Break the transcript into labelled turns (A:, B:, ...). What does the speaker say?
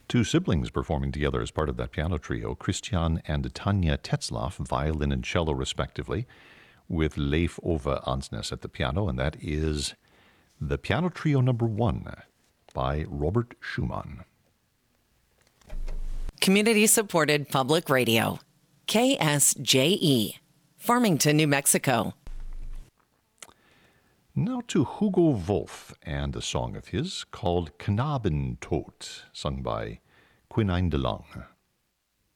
A: Two siblings performing together as part of that piano trio, Christian and Tanja Tetzlaff, violin and cello respectively, with Leif Ove Ansnes at the piano, and that is the Piano Trio No. 1 by Robert Schumann.
B: Community-supported public radio, KSJE, Farmington, New Mexico.
A: Now to Hugo Wolf and a song of his called Knabentod, sung by Quinine de Lange.